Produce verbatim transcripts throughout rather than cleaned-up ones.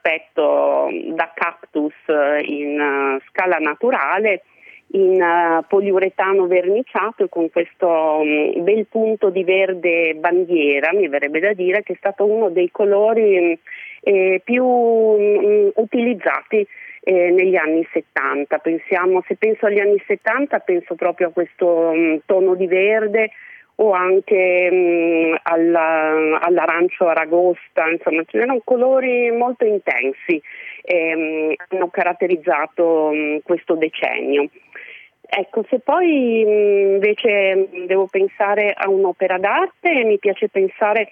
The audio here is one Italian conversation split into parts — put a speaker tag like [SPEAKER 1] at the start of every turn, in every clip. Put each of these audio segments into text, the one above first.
[SPEAKER 1] aspetto da cactus in uh, scala naturale in uh, poliuretano verniciato e con questo um, bel punto di verde bandiera, mi verrebbe da dire, che è stato uno dei colori eh, più um, utilizzati eh, negli anni settanta. Pensiamo, se penso agli anni settanta penso proprio a questo um, tono di verde o anche mh, alla, all'arancio aragosta, insomma c'erano colori molto intensi che eh, hanno caratterizzato mh, questo decennio. Ecco, se poi mh, invece devo pensare a un'opera d'arte, mi piace pensare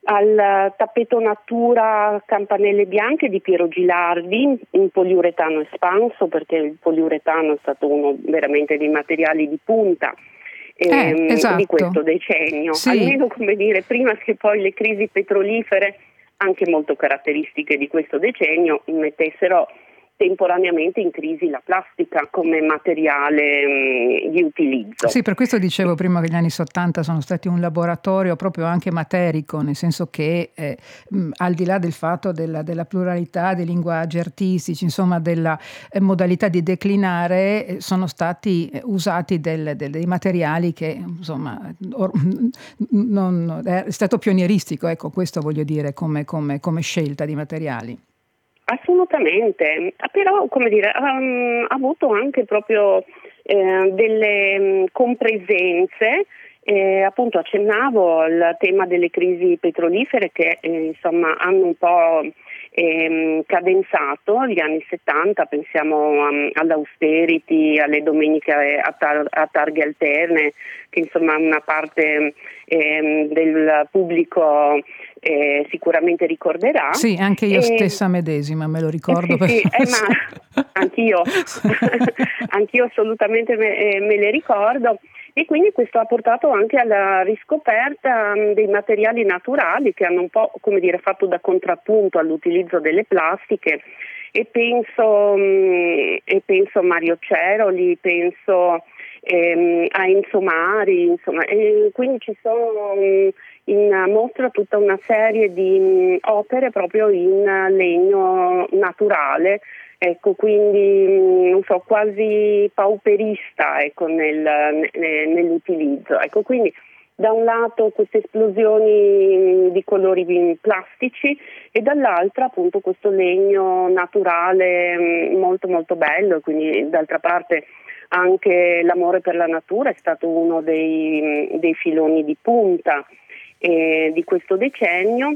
[SPEAKER 1] al tappeto natura Campanelle bianche di Piero Gilardi in poliuretano espanso, perché il poliuretano è stato uno veramente dei materiali di punta
[SPEAKER 2] Eh, esatto.
[SPEAKER 1] di questo decennio,
[SPEAKER 2] sì.
[SPEAKER 1] almeno come dire prima che poi le crisi petrolifere, anche molto caratteristiche di questo decennio, mettessero temporaneamente in crisi la plastica come materiale mh, di utilizzo.
[SPEAKER 2] Sì, per questo dicevo prima che gli anni settanta sono stati un laboratorio proprio anche materico, nel senso che eh, mh, al di là del fatto della, della pluralità dei linguaggi artistici, insomma della eh, modalità di declinare, eh, sono stati eh, usati del, del, dei materiali che insomma or, non, è stato pionieristico, ecco, questo voglio dire come, come, come scelta di materiali.
[SPEAKER 1] Assolutamente, però come dire, um, ha avuto anche proprio eh, delle um, compresenze, eh, appunto accennavo al tema delle crisi petrolifere che eh, insomma hanno un po' ehm, cadenzato gli anni settanta, pensiamo um, all'austerity, alle domeniche a, tar- a targhe alterne, che insomma una parte ehm, del pubblico Eh, sicuramente ricorderà.
[SPEAKER 2] Sì, anche io
[SPEAKER 1] e...
[SPEAKER 2] stessa medesima me lo ricordo.
[SPEAKER 1] Eh, sì, sì, eh, ma anch'io, anch'io assolutamente me, eh, me le ricordo, e quindi questo ha portato anche alla riscoperta um, dei materiali naturali che hanno un po', come dire, fatto da contrappunto all'utilizzo delle plastiche, e penso, um, e penso a Mario Ceroli, penso ehm, a Enzo Mari, insomma, e quindi ci sono um, in mostra tutta una serie di mh, opere proprio in legno naturale, ecco, quindi mh, non so, quasi pauperista, ecco, nel, ne, nell'utilizzo. Ecco, quindi da un lato queste esplosioni mh, di colori mh, plastici e dall'altra appunto questo legno naturale mh, molto molto bello, quindi d'altra parte anche l'amore per la natura è stato uno dei, mh, dei filoni di punta Eh, di questo decennio,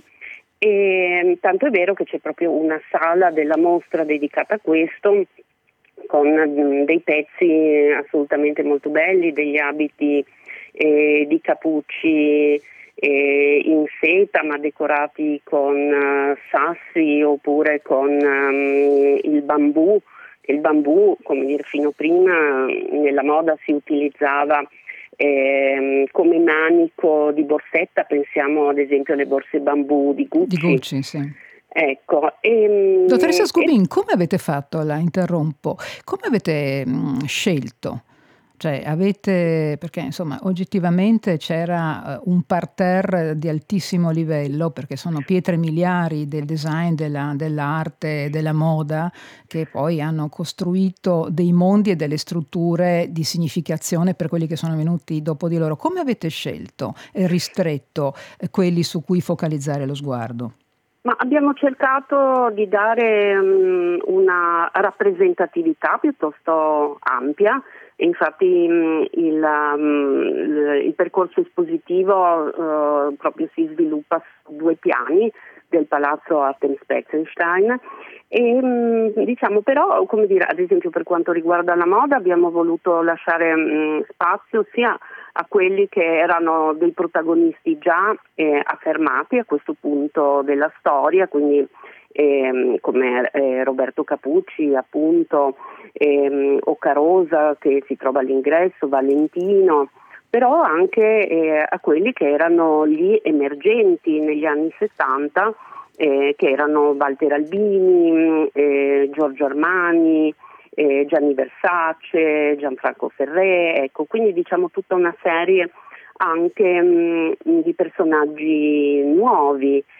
[SPEAKER 1] e tanto è vero che c'è proprio una sala della mostra dedicata a questo, con mh, dei pezzi assolutamente molto belli, degli abiti eh, di cappucci eh, in seta ma decorati con uh, sassi oppure con um, il bambù. Il bambù, come dire, fino prima nella moda si utilizzava Eh, come manico di borsetta, pensiamo ad esempio alle borse bambù di Gucci.
[SPEAKER 2] Di Gucci, sì.
[SPEAKER 1] Ecco, ehm,
[SPEAKER 2] Dottoressa Scubin,
[SPEAKER 1] e...
[SPEAKER 2] come avete fatto, la interrompo, come avete mh, scelto? Cioè avete, perché insomma oggettivamente c'era uh, un parterre di altissimo livello, perché sono pietre miliari del design, della, dell'arte, della moda, che poi hanno costruito dei mondi e delle strutture di significazione per quelli che sono venuti dopo di loro. Come avete scelto e ristretto eh, quelli su cui focalizzare lo sguardo?
[SPEAKER 1] Ma abbiamo cercato di dare um, una rappresentatività piuttosto ampia. Infatti mh, il, um, il percorso espositivo uh, proprio si sviluppa su due piani del palazzo Artem-Spetzenstein e mh, diciamo però, come dire, ad esempio per quanto riguarda la moda abbiamo voluto lasciare mh, spazio sia a quelli che erano dei protagonisti già eh, affermati a questo punto della storia, quindi ehm, come eh, Roberto Capucci, appunto, ehm, Occarosa che si trova all'ingresso, Valentino, però anche eh, a quelli che erano gli emergenti negli anni sessanta, eh, che erano Walter Albini, eh, Giorgio Armani, eh, Gianni Versace, Gianfranco Ferré, ecco, quindi diciamo tutta una serie anche mh, di personaggi nuovi.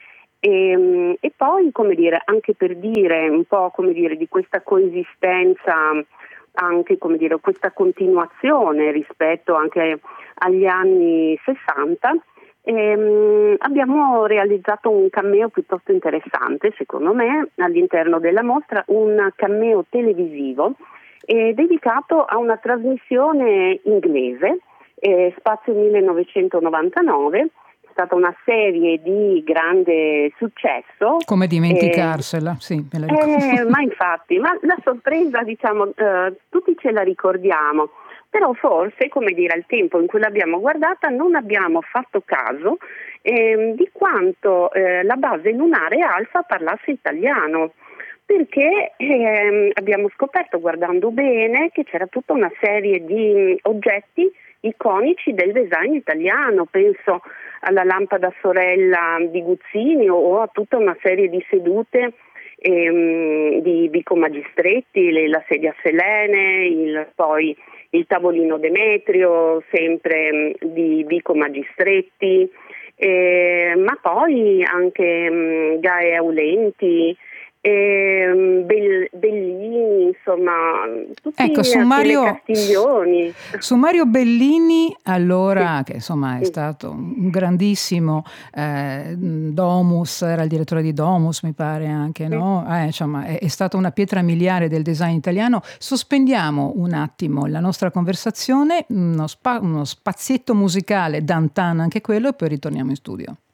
[SPEAKER 1] E, e poi, come dire, anche per dire un po', come dire, di questa coesistenza, anche, come dire, questa continuazione rispetto anche agli anni sessanta, ehm, abbiamo realizzato un cameo piuttosto interessante, secondo me, all'interno della mostra, un cameo televisivo eh, dedicato a una trasmissione inglese, eh, Spazio millenovecentonovantanove, è stata una serie di grande successo.
[SPEAKER 2] Come dimenticarsela, eh, sì, me la ricordo.
[SPEAKER 1] Eh, ma infatti, ma la sorpresa, diciamo, eh, tutti ce la ricordiamo, però forse, come dire, al tempo in cui l'abbiamo guardata non abbiamo fatto caso eh, di quanto eh, la base lunare Alfa parlasse italiano, perché eh, abbiamo scoperto, guardando bene, che c'era tutta una serie di oggetti iconici del design italiano. Penso alla lampada sorella di Guzzini o a tutta una serie di sedute ehm, di Vico Magistretti, le, la sedia Selene, il, poi il tavolino Demetrio, sempre mh, di Vico Magistretti, eh, ma poi anche mh, Gae Aulenti, eh, Bell, Bellini, insomma, tutti
[SPEAKER 2] ecco, su Mario,
[SPEAKER 1] Castiglioni.
[SPEAKER 2] Su Mario Bellini, allora, sì, che insomma è sì. stato un grandissimo eh, Domus, era il direttore di Domus, mi pare anche, no? Sì. Eh, insomma, è, è stata una pietra miliare del design italiano. Sospendiamo un attimo la nostra conversazione, uno, spa, uno spazietto musicale, Dantan anche quello, e poi ritorniamo in studio.